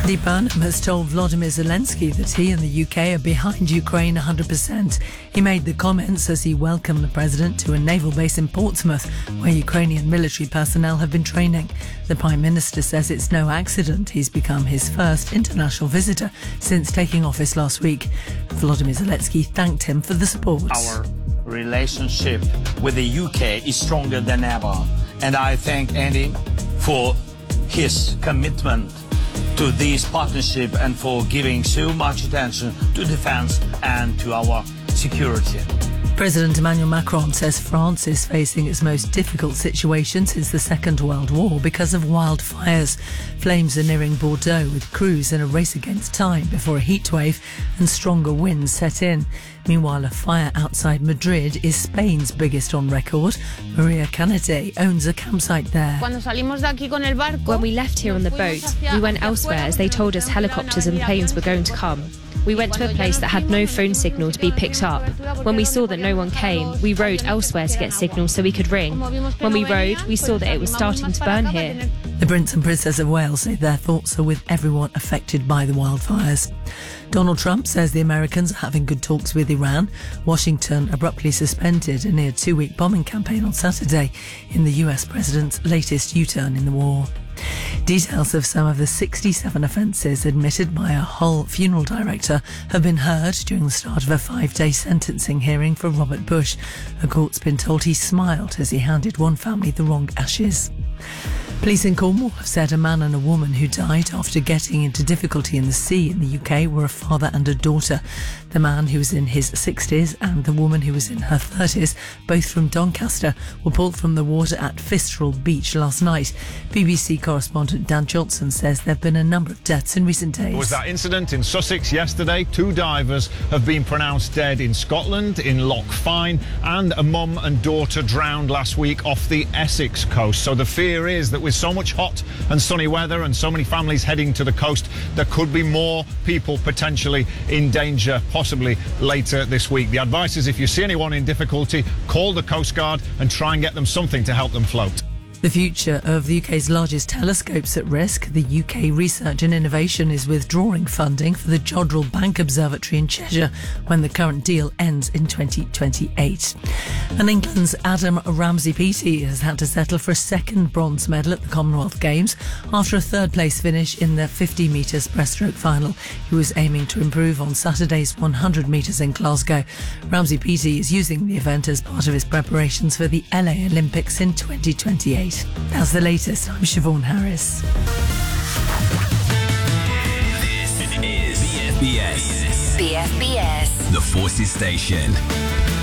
Andy Burnham has told Volodymyr Zelensky that he and the UK are behind Ukraine 100%. He made the comments as he welcomed the president to a naval base in Portsmouth, where Ukrainian military personnel have been training. The Prime Minister says it's no accident he's become his first international visitor since taking office last week. Volodymyr Zelensky thanked him for the support. Our relationship with the UK is stronger than ever, and I thank Andy for his commitment to this partnership and for giving so much attention to defence and to our security. President Emmanuel Macron says France is facing its most difficult situation since the Second World War because of wildfires. Flames are nearing Bordeaux, with crews in a race against time before a heatwave and stronger winds set in. Meanwhile, a fire outside Madrid is Spain's biggest on record. Maria Canete owns a campsite there. When we left here on the boat, we went elsewhere as they told us helicopters and planes were going to come. We went to a place that had no phone signal to be picked up. When we saw that no one came, we rode elsewhere to get signal so we could ring. When we rode, we saw that it was starting to burn here. The Prince and Princess of Wales say their thoughts are with everyone affected by the wildfires. Donald Trump says the Americans are having good talks with Iran. Washington abruptly suspended a near 2-week bombing campaign on Saturday in the US president's latest U-turn in the war. Details of some of the 67 offences admitted by a Hull funeral director have been heard during the start of a 5-day sentencing hearing for Robert Bush. A court's been told he smiled as he handed one family the wrong ashes. Police in Cornwall have said a man and a woman who died after getting into difficulty in the sea in the UK were a father and a daughter. The man, who was in his 60s, and the woman, who was in her 30s, both from Doncaster, were pulled from the water at Fistral Beach last night. BBC correspondent Dan Johnson says there have been a number of deaths in recent days. There was that incident in Sussex yesterday. 2 divers have been pronounced dead in Scotland, in Loch Fyne, and a mum and daughter drowned last week off the Essex coast. So the fear is that with so much hot and sunny weather and so many families heading to the coast, there could be more people potentially in danger, possibly later this week. The advice is, if you see anyone in difficulty, call the Coast Guard and try and get them something to help them float. The future of the UK's largest telescope's at risk. The UK Research and Innovation is withdrawing funding for the Jodrell Bank Observatory in Cheshire when the current deal ends in 2028. And England's Adam Ramsey-Peaty has had to settle for a second bronze medal at the Commonwealth Games after a third-place finish in the 50 metres breaststroke final. He was aiming to improve on Saturday's 100 metres in Glasgow. Ramsey-Peaty is using the event as part of his preparations for the LA Olympics in 2028. That's the latest. I'm Siobhan Harris. This is BFBS. BFBS. The Forces Station.